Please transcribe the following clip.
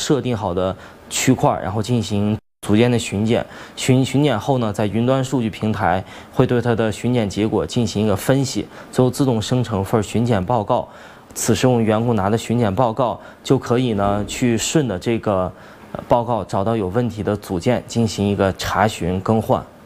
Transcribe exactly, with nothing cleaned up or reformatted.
设定好的区块，然后进行组件的巡检。巡巡检后呢，在云端数据平台会对它的巡检结果进行一个分析，最后自动生成份巡检报告。此时我们员工拿的巡检报告就可以呢去顺着这个报告找到有问题的组件进行一个查询更换。